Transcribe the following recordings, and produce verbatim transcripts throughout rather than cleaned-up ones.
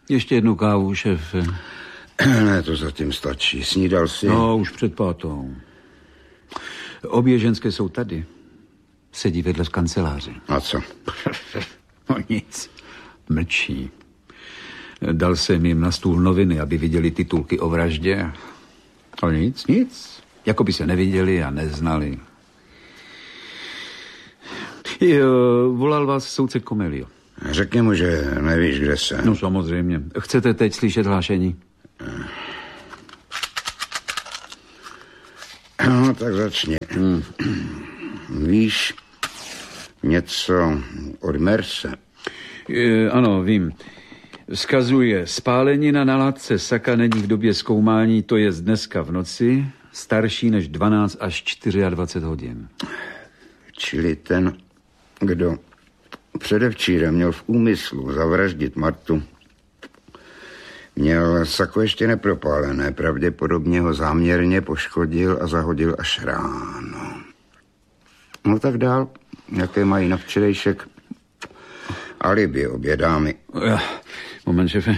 Ještě jednu kávu, šéfe. Ne, to zatím stačí. Snídal jsi? No, už před pátou. Obě ženské jsou tady. Sedí vedle v kanceláři. A co? No nic. Mlčí. Dal jsem jim na stůl noviny, aby viděli titulky o vraždě. Ale nic, nic. Jako by se neviděli a neznali. Jo, volal vás soudce Komelio. Řekni mu, že nevíš, kde jsem. No samozřejmě. Chcete teď slyšet hlášení? No, tak začni. Hmm. Víš něco od Merse? E, ano, vím. Vzkazuje, spálenina na látce saka není v době zkoumání, to je dneska v noci, starší než dvanáct až dvacet čtyři hodin. Čili ten, kdo předevčírem měl v úmyslu zavraždit Martu, měl sako ještě nepropálené, pravděpodobně ho záměrně poškodil a zahodil až ráno. No tak dál, jaké mají na včerejšek alibi obě dámy. Moment, šefe.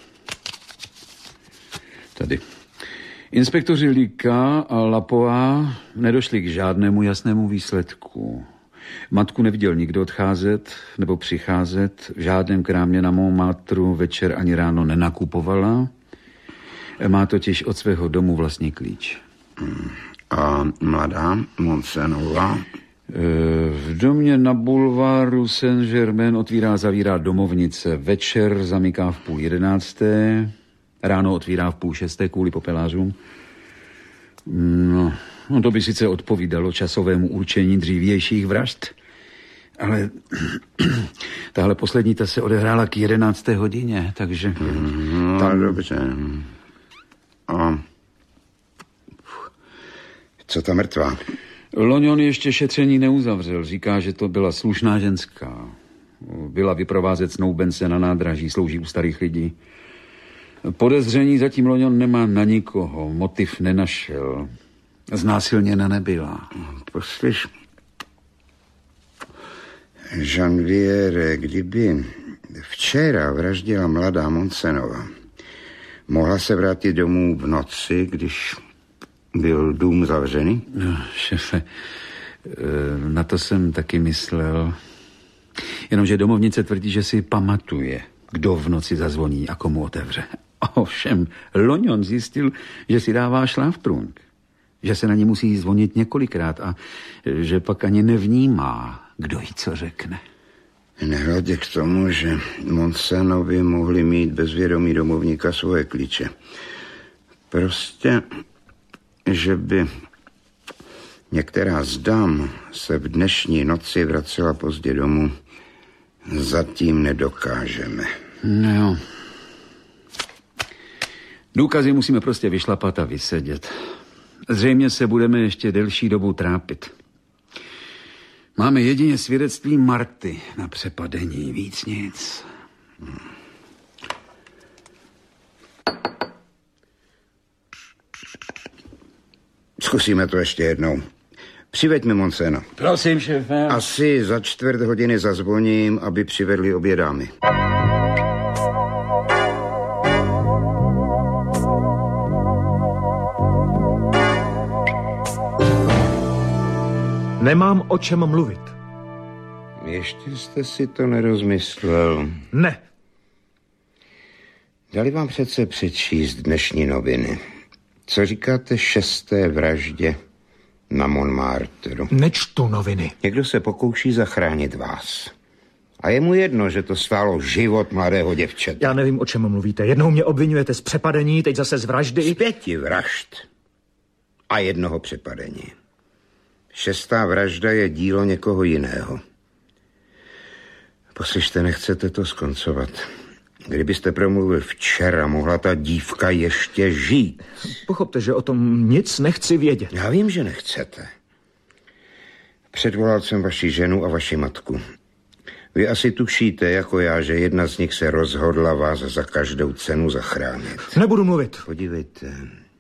Tady. Inspektoři Líka a Lapová nedošli k žádnému jasnému výsledku. Matku neviděl nikdo odcházet nebo přicházet. V žádném krámě na Montmartru večer ani ráno nenakupovala. Má totiž od svého domu vlastní klíč. A mladá Monsenová? V domě na bulváru Saint-Germain otvírá, zavírá domovnice. Večer zamyká v půl jedenácté, ráno otvírá v půl šesté kvůli popelářům. No, no to by sice odpovídalo časovému určení dřívějších vražd, ale tahle poslední ta se odehrála k jedenácté hodině, takže... No, tam... dobře. A co ta mrtvá? Loňon ještě šetření neuzavřel. Říká, že to byla slušná ženská. Byla vyprovázet snoubence na nádraží, slouží u starých lidí. Podezření zatím Loňon nemá na nikoho. Motiv nenašel. Znásilněna nebyla. Poslyš, Janviere, kdyby včera vraždila mladá Monsenova, mohla se vrátit domů v noci, když byl dům zavřený? No, šefe, na to jsem taky myslel. Jenomže domovnice tvrdí, že si pamatuje, kdo v noci zazvoní a komu otevře. Ovšem, Loňon zjistil, že si dává šláftrunk, že se na ní musí zvonit několikrát a že pak ani nevnímá, kdo jí co řekne. Nehledě k tomu, že Monsenovi mohli mít bezvědomí domovníka svoje klíče. Prostě, že by některá z dam se v dnešní noci vracela pozdě domů, zatím nedokážeme. No jo. Důkazy musíme prostě vyšlapat a vysedět. Zřejmě se budeme ještě delší dobu trápit. Máme jedině svědectví Marty na přepadení, víc nic. Hmm. Zkusíme to ještě jednou. Přiveď mi Monsena. Prosím, šéfe. Asi za čtvrt hodiny zazvoním, aby přivedli obě dámy. Nemám o čem mluvit. Ještě jste si to nerozmyslel. Ne. Dali vám přece přečíst dnešní noviny. Co říkáte šesté vraždě na Montmartru? Nečtu noviny. Někdo se pokouší zachránit vás. A je mu jedno, že to stálo život mladého děvčete. Já nevím, o čem mluvíte. Jednou mě obvinujete z přepadení, teď zase z vraždy. Z pěti vražd a jednoho přepadení. Šestá vražda je dílo někoho jiného. Poslyšte, nechcete to skoncovat. Kdybyste promluvil včera, mohla ta dívka ještě žít. Pochopte, že o tom nic nechci vědět. Já vím, že nechcete. Předvolal jsem vaši ženu a vaši matku. Vy asi tušíte, jako já, že jedna z nich se rozhodla vás za každou cenu zachránit. Nebudu mluvit. Podívejte.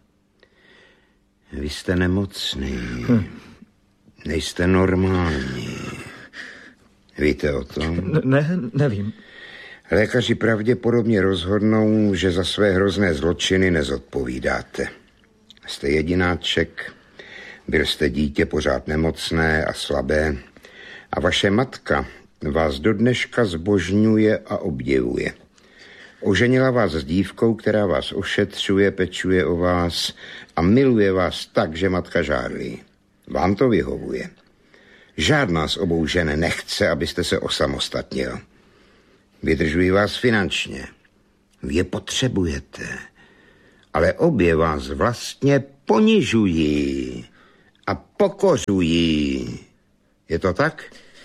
Vy jste nemocný. Hm. Nejste normální. Víte o tom? Ne, nevím. Lékaři pravděpodobně rozhodnou, že za své hrozné zločiny nezodpovídáte. Jste jedináček, byl jste dítě pořád nemocné a slabé a vaše matka vás do dneška zbožňuje a obdivuje. Oženila vás s dívkou, která vás ošetřuje, pečuje o vás a miluje vás tak, že matka žárlí. Vám to vyhovuje. Žádná z obou žen nechce, abyste se osamostatnil. Vydržují vás finančně. Vy je potřebujete. Ale obě vás vlastně ponižují a pokořují. Je to tak?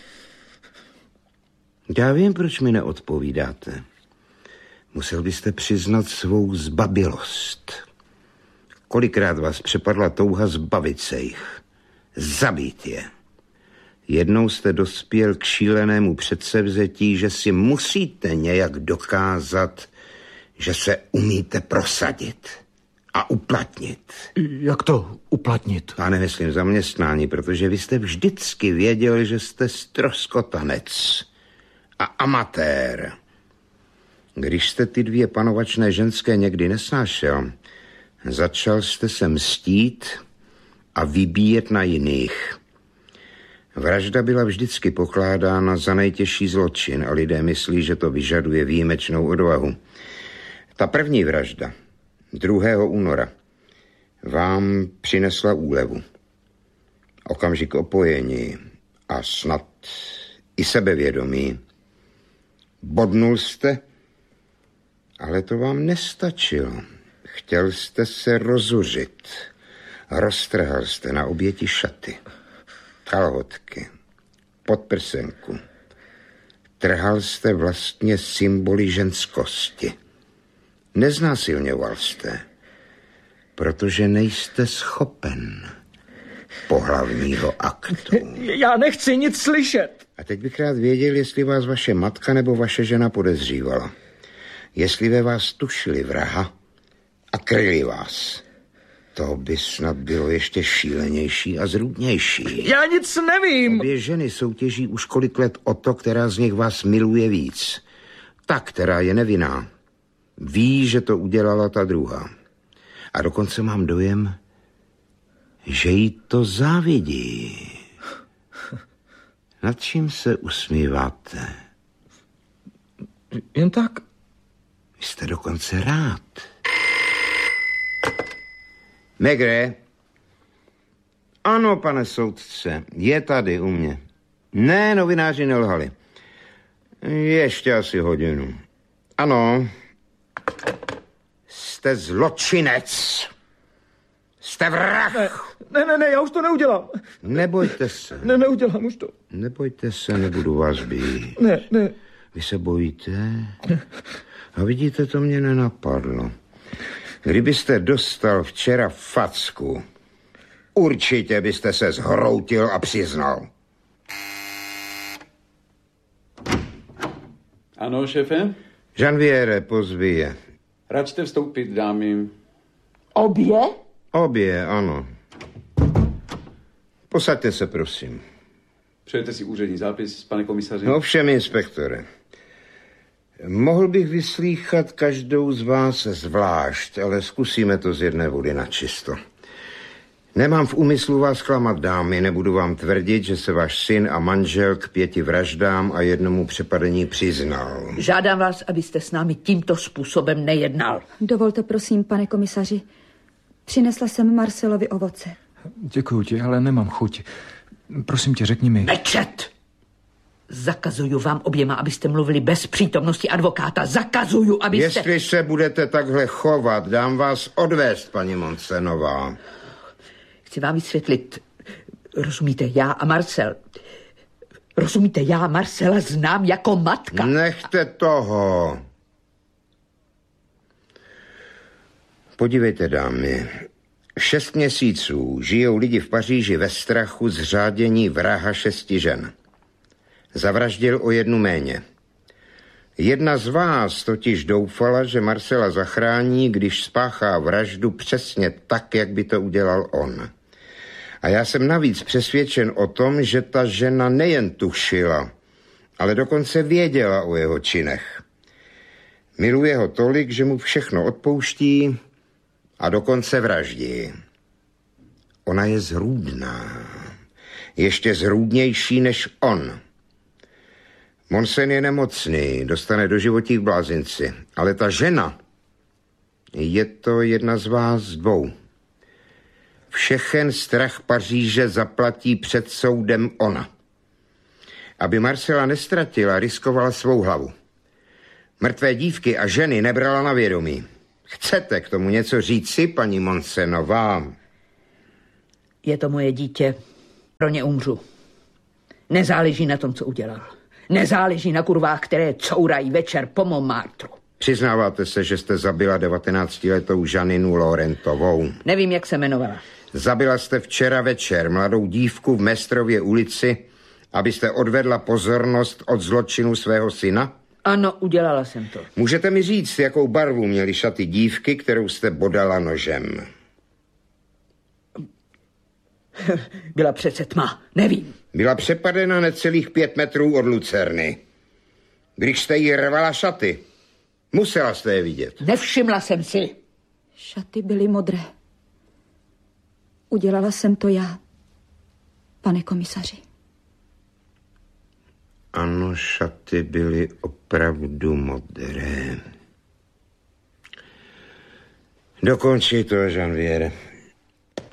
Já vím, proč mi neodpovídáte. Musel byste přiznat svou zbabilost. Kolikrát vás přepadla touha zbavit se jich. Zabít je. Jednou jste dospěl k šílenému předsevzetí, že si musíte nějak dokázat, že se umíte prosadit a uplatnit. Jak to uplatnit? Já nemyslím zaměstnání, protože vy jste vždycky věděl, že jste ztroskotanec a amatér. Když jste ty dvě panovačné ženské někdy nesnášel, začal jste se mstít a vybíjet na jiných. Vražda byla vždycky pokládána za nejtěžší zločin a lidé myslí, že to vyžaduje výjimečnou odvahu. Ta první vražda, druhého února, vám přinesla úlevu. Okamžik opojení a snad i sebevědomí. Bodnul jste, ale to vám nestačilo. Chtěl jste se rozuřit. Roztrhal jste na oběti šaty, kalhotky, podprsenku. Trhal jste vlastně symboly ženskosti. Neznásilňoval jste, protože nejste schopen pohlavního aktu. Já nechci nic slyšet. A teď bych rád věděl, jestli vás vaše matka nebo vaše žena podezřívala. Jestli ve vás tušili vraha a kryli vás. To by snad bylo ještě šílenější a zrůdnější. Já nic nevím. Obě ženy soutěží už kolik let o to, která z nich vás miluje víc. Ta, která je nevinná, ví, že to udělala ta druhá. A dokonce mám dojem, že jí to závidí. Nad čím se usmíváte? Jen tak. Vy jste dokonce rád. Megre? Ano, pane soudce, je tady u mě. Ne, novináři nelhali. Ještě asi hodinu. Ano. Jste zločinec. Jste vrah. Ne, ne, ne, ne, já už to neudělám. Nebojte se. Ne, neudělám už to. Nebojte se, nebudu vás být. Ne, ne. Vy se bojíte? A vidíte, to mě nenapadlo. Kdybyste dostal včera facku, určitě byste se zhroutil a přiznal. Ano, šéfe? Janviere, pozví je. Račte vstoupit, dámy. Obě? Obě, ano. Posaďte se, prosím. Přejete si úřední zápis, pane komisaři? No všem, inspektore. Mohl bych vyslýchat každou z vás zvlášť, ale zkusíme to z jedné vody na čisto. Nemám v úmyslu vás klamat, dámy, nebudu vám tvrdit, že se váš syn a manžel k pěti vraždám a jednomu přepadení přiznal. Žádám vás, abyste s námi tímto způsobem nejednal. Dovolte, prosím, pane komisaři. Přinesla jsem Marcelovi ovoce. Děkuju ti, ale nemám chuť. Prosím tě, řekni mi. Nečet! Zakazuju vám oběma, abyste mluvili bez přítomnosti advokáta. Zakazuju, abyste... Jestli se budete takhle chovat, dám vás odvést, paní Monsenová. Chci vám vysvětlit. Rozumíte, já a Marcel... Rozumíte, já Marcela znám jako matka. Nechte toho. Podívejte, dámy. Šest měsíců žijou lidi v Paříži ve strachu z řádění vraha šesti žen. Zavraždil o jednu méně. Jedna z vás totiž doufala, že Marcela zachrání, když spáchá vraždu přesně tak, jak by to udělal on. A já jsem navíc přesvědčen o tom, že ta žena nejen tušila, ale dokonce věděla o jeho činech. Miluje ho tolik, že mu všechno odpouští a dokonce vraždí. Ona je zrůdná. Ještě zrůdnější než on. Monsen je nemocný, dostane doživotí v blázinci. Ale ta žena, je to jedna z vás dvou. Všechen strach Paříže zaplatí před soudem ona. Aby Marcela nestratila, riskovala svou hlavu. Mrtvé dívky a ženy nebrala na vědomí. Chcete k tomu něco říci, paní Monsenová? Je to moje dítě. Pro ně umřu. Nezáleží na tom, co udělal. Nezáleží na kurvách, které courají večer po Montmartru. Přiznáváte se, že jste zabila devatenáctiletou Žaninu Laurentovou. Nevím, jak se jmenovala. Zabila jste včera večer mladou dívku v Mestrově ulici, abyste odvedla pozornost od zločinu svého syna? Ano, udělala jsem to. Můžete mi říct, jakou barvu měly šaty dívky, kterou jste bodala nožem? Byla přece tma, nevím. Byla přepadena necelých pět metrů od lucerny. Když jste jí rvala šaty, musela jste je vidět. Nevšimla jsem si. Šaty byly modré. Udělala jsem to já, pane komisaři. Ano, šaty byly opravdu modré. Dokončí to, Janviere.